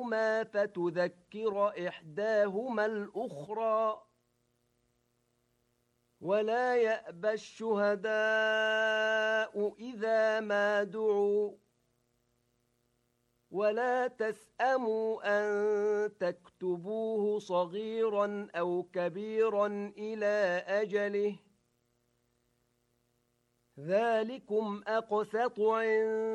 بينهما فتذكر إحداهما الأخرى ولا يأبى الشهداء إذا ما دعوا ولا تسأموا أن تكتبوه صغيرا أو كبيرا إلى أجله ذلكم أقسط عند